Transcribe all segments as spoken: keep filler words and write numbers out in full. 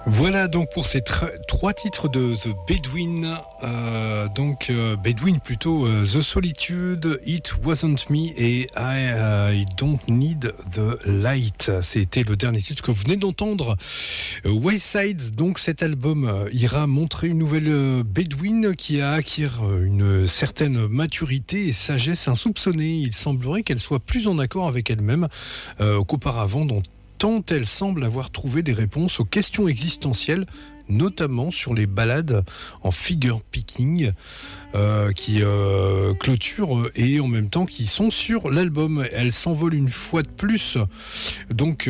Voilà donc pour ces tr- trois titres de The Bedouin, euh, donc euh, Bedouin plutôt euh, The Solitude, It Wasn't Me et I, I Don't Need the Light. C'était le dernier titre que vous venez d'entendre. Euh, Wayside, donc cet album euh, ira montrer une nouvelle euh, Bedouin qui a acquis euh, une certaine maturité et sagesse insoupçonnée. Il semblerait qu'elle soit plus en accord avec elle-même euh, qu'auparavant, dont tant elle semble avoir trouvé des réponses aux questions existentielles, notamment sur les ballades en figure picking euh, qui euh, clôturent et en même temps qui sont sur l'album. Elle s'envole une fois de plus donc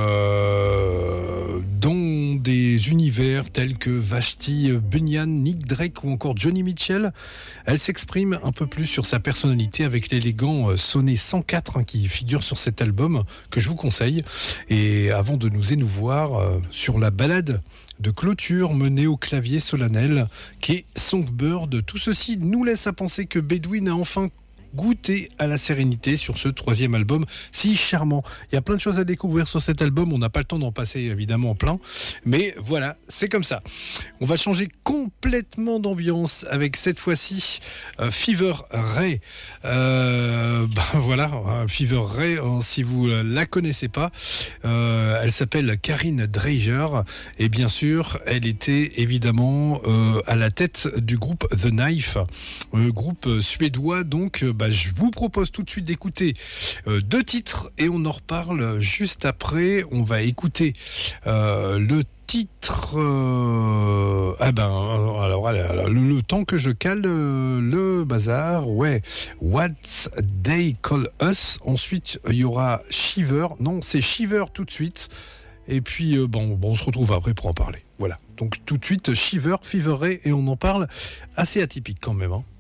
euh, dans des univers tels que Vashti Bunyan, Nick Drake ou encore Johnny Mitchell. Elle s'exprime un peu plus sur sa personnalité avec l'élégant sonnet cent quatre hein, qui figure sur cet album que je vous conseille. Et avant de nous émouvoir euh, sur la balade de clôture menée au clavier solennel qui est Songbird. Tout ceci nous laisse à penser que Bedouin a enfin goûté à la sérénité sur ce troisième album si charmant. Il y a plein de choses à découvrir sur cet album, on n'a pas le temps d'en passer évidemment en plein, mais voilà, c'est comme ça. On va changer complètement d'ambiance avec cette fois-ci euh, Fever Ray. Euh, ben voilà, Fever Ray, hein, si vous la connaissez pas, euh, elle s'appelle Karine Dreyer et bien sûr, elle était évidemment euh, à la tête du groupe The Knife, euh, groupe suédois donc. Bah, je vous propose tout de suite d'écouter euh, deux titres et on en reparle juste après. On va écouter euh, le titre. Euh, ah ben, alors, alors le, le temps que je cale euh, le bazar, ouais. What They Call Us. Ensuite, il y aura Shiver. Non, c'est Shiver tout de suite. Et puis, euh, bon, bon, on se retrouve après pour en parler. Voilà. Donc, tout de suite, Shiver, Fever Ray, et on en parle assez atypique quand même, hein.